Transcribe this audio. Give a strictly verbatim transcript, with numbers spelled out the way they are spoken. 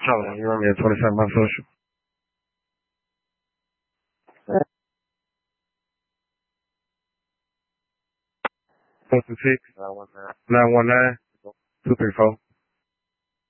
Hold on, you want me at twenty-seven my social? Four two six nine one nine two three four.